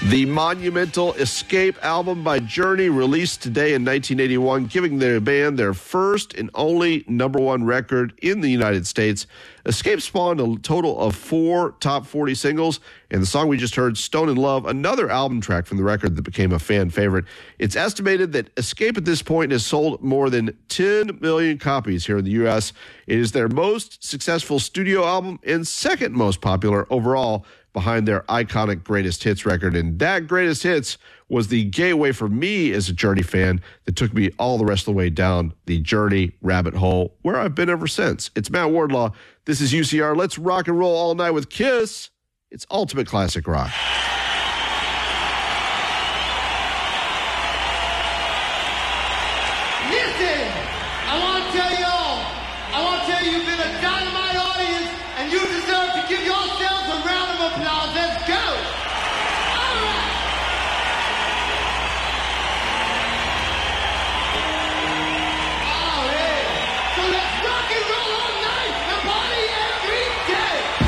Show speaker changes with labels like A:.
A: The monumental Escape album by Journey, released today in 1981, giving their band their first and only #1 record in the United States. Escape spawned a total of 4 top 40 singles, and the song we just heard, Stone in Love, another album track from the record that became a fan favorite. It's estimated that Escape at this point has sold more than 10 million copies here in the U.S. It is their most successful studio album and second most popular overall, behind their iconic Greatest Hits record. And that Greatest Hits was the gateway for me as a Journey fan that took me all the rest of the way down the Journey rabbit hole, where I've been ever since. It's Matt Wardlaw. This is UCR. Let's rock and roll all night with Kiss. It's ultimate classic rock.
B: Listen, I want to tell you you've been a dynamite audience, and you deserve to give yourselves a round of applause. Let's go.